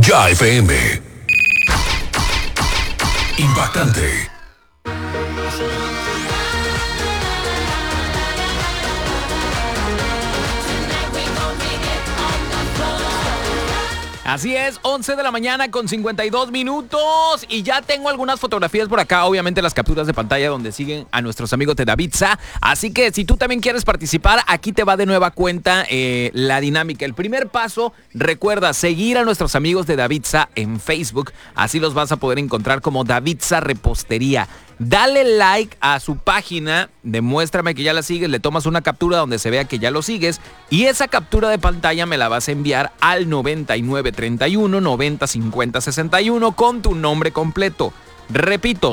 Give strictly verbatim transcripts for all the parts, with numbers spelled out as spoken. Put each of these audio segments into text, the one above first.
Ya F M. Impactante. Así es, once de la mañana con cincuenta y dos minutos y ya tengo algunas fotografías por acá, obviamente las capturas de pantalla donde siguen a nuestros amigos de Davidsa. Así que si tú también quieres participar, aquí te va de nueva cuenta eh, la dinámica. El primer paso, recuerda seguir a nuestros amigos de Davidsa en Facebook, así los vas a poder encontrar como Davidsa Repostería. Dale like a su página, demuéstrame que ya la sigues, le tomas una captura donde se vea que ya lo sigues y esa captura de pantalla me la vas a enviar al noventa y nueve treinta y uno noventa cincuenta sesenta y uno con tu nombre completo. Repito,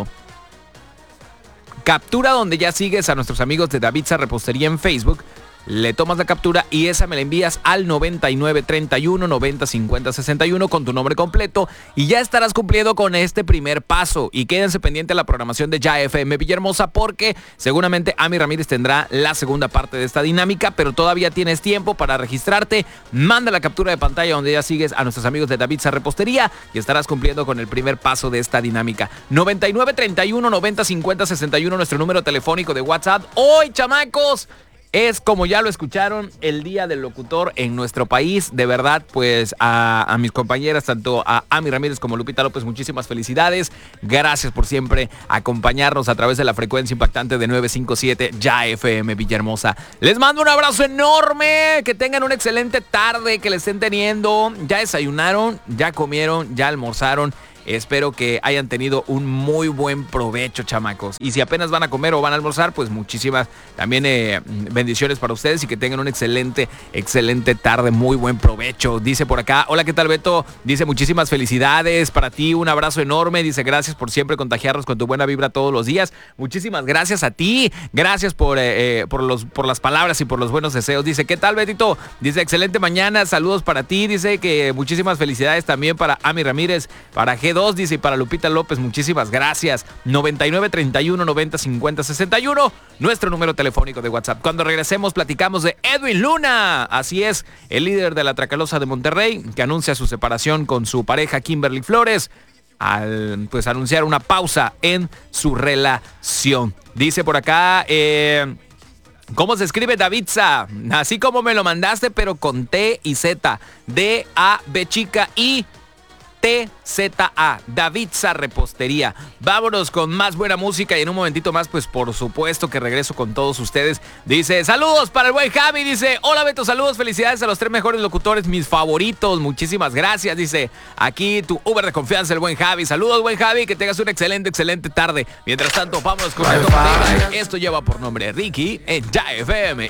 captura donde ya sigues a nuestros amigos de Davidsa Repostería en Facebook. Le tomas la captura y esa me la envías al noventa y nueve treinta y uno noventa cincuenta sesenta y uno con tu nombre completo y ya estarás cumpliendo con este primer paso. Y quédense pendiente a la programación de Ya F M Villahermosa porque seguramente Ami Ramírez tendrá la segunda parte de esta dinámica, pero todavía tienes tiempo para registrarte. Manda la captura de pantalla donde ya sigues a nuestros amigos de Davidsa Repostería y estarás cumpliendo con el primer paso de esta dinámica. noventa y nueve treinta y uno noventa cincuenta sesenta y uno nuestro número telefónico de WhatsApp. Hoy, chamacos, es, como ya lo escucharon, el Día del Locutor en nuestro país. De verdad, pues a, a mis compañeras, tanto a Ami Ramírez como Lupita López, muchísimas felicidades. Gracias por siempre acompañarnos a través de la frecuencia impactante de novecientos cincuenta y siete Ya F M Villahermosa. Les mando un abrazo enorme, que tengan una excelente tarde, que le estén teniendo. Ya desayunaron, ya comieron, ya almorzaron. Espero que hayan tenido un muy buen provecho, chamacos. Y si apenas van a comer o van a almorzar, pues muchísimas también eh, bendiciones para ustedes y que tengan una excelente, excelente tarde. Muy buen provecho. Dice por acá, hola, ¿qué tal, Beto? Dice, muchísimas felicidades para ti, un abrazo enorme. Dice, gracias por siempre contagiarnos con tu buena vibra todos los días. Muchísimas gracias a ti. Gracias por, eh, eh, por, los, por las palabras y por los buenos deseos. Dice, ¿qué tal, Betito? Dice, excelente mañana, saludos para ti. Dice que muchísimas felicidades también para Ami Ramírez, para G dos, dice, y para Lupita López, muchísimas gracias. noventa y nueve treinta y uno noventa cincuenta sesenta y uno, nuestro número telefónico de WhatsApp. Cuando regresemos platicamos de Edwin Luna. Así es, el líder de la Tracalosa de Monterrey, que anuncia su separación con su pareja Kimberly Flores al pues anunciar una pausa en su relación. Dice por acá, eh, ¿cómo se escribe Davidsa? Así como me lo mandaste, pero con T y Z. D A B chica I T Z A, Davidsa Repostería. Vámonos con más buena música y en un momentito más, pues por supuesto que regreso con todos ustedes. Dice, saludos para el buen Javi. Dice, hola Beto, saludos, felicidades a los tres mejores locutores, mis favoritos. Muchísimas gracias. Dice, aquí tu Uber de confianza, el buen Javi. Saludos, buen Javi, que tengas una excelente, excelente tarde. Mientras tanto, vámonos con el top. Esto lleva por nombre Ricky en Ya F M.